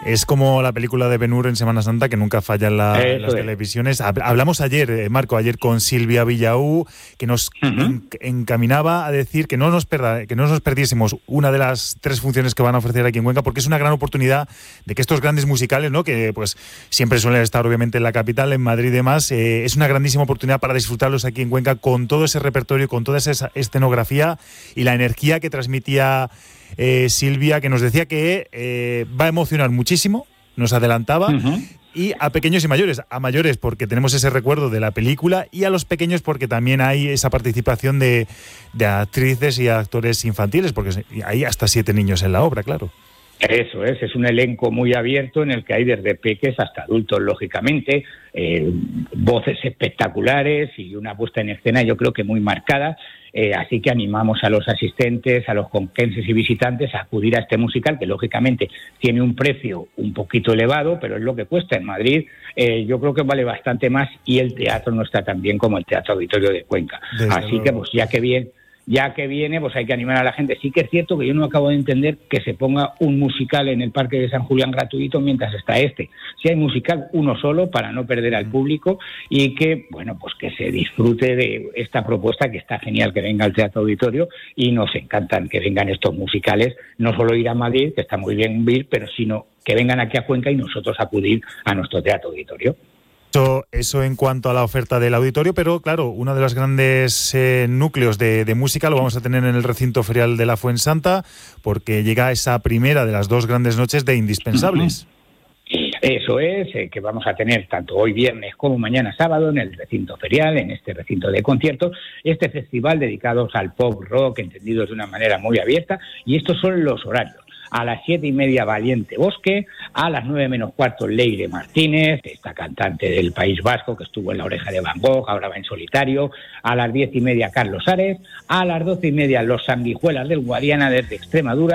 Es como la película de Ben-Hur en Semana Santa, que nunca falla en las televisiones. Hablamos ayer, Marco, con Silvia Villaú, que nos encaminaba a decir que no nos perdiésemos una de las 3 funciones que van a ofrecer aquí en Cuenca, porque es una gran oportunidad de que estos grandes musicales, ¿no?, que pues siempre suelen estar obviamente en la capital, en Madrid y demás, es una grandísima oportunidad para disfrutarlos aquí en Cuenca con todo ese repertorio, con toda esa escenografía y la energía que transmitía Silvia, que nos decía que va a emocionar muchísimo, nos adelantaba, y a pequeños y mayores. A mayores porque tenemos ese recuerdo de la película, y a los pequeños porque también hay esa participación de actrices y actores infantiles, porque hay hasta 7 niños en la obra, claro. Eso es un elenco muy abierto en el que hay desde peques hasta adultos, lógicamente, voces espectaculares y una puesta en escena yo creo que muy marcada, así que animamos a los asistentes, a los conquenses y visitantes a acudir a este musical, que lógicamente tiene un precio un poquito elevado, pero es lo que cuesta en Madrid. Yo creo que vale bastante más, y el teatro no está tan bien como el Teatro Auditorio de Cuenca. Así que pues ya que viene, pues hay que animar a la gente. Sí que es cierto que yo no acabo de entender que se ponga un musical en el Parque de San Julián gratuito mientras está este. Si hay musical, uno solo, para no perder al público, y que, bueno, pues que se disfrute de esta propuesta, que está genial que venga al Teatro Auditorio, y nos encantan que vengan estos musicales, no solo ir a Madrid, que está muy bien ir, pero sino que vengan aquí a Cuenca y nosotros acudir a nuestro Teatro Auditorio. Eso en cuanto a la oferta del auditorio, pero claro, uno de los grandes núcleos de música lo vamos a tener en el recinto ferial de la Fuensanta, porque llega esa primera de las 2 grandes noches de Indispensables. Eso es, que vamos a tener tanto hoy viernes como mañana sábado en el recinto ferial, en este recinto de conciertos, este festival dedicado al pop rock, entendidos de una manera muy abierta, y estos son los horarios. A las 7:30 Valiente Bosque, a las 9 menos cuarto Leire Martínez, esta cantante del País Vasco que estuvo en La Oreja de Van Gogh, ahora va en solitario, a las 10:30 Carlos Ares, a las 12:30 Los Sanguijuelas del Guadiana desde Extremadura,